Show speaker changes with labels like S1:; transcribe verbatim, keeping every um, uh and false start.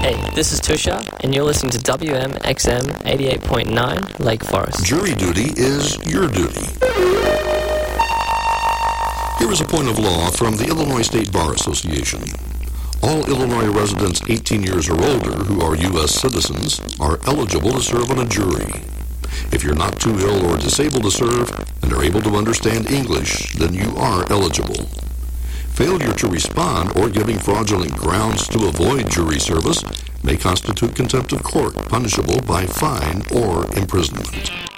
S1: Hey, this is Tusha, and you're listening to W M X M eighty-eight point nine Lake Forest.
S2: Jury duty is your duty. Here is a point of law from the Illinois State Bar Association. All Illinois residents eighteen years or older who are U S citizens are eligible to serve on a jury. If you're not too ill or disabled to serve and are able to understand English, then you are eligible. Failure to respond or giving fraudulent grounds to avoid jury service may constitute contempt of court, punishable by fine or imprisonment.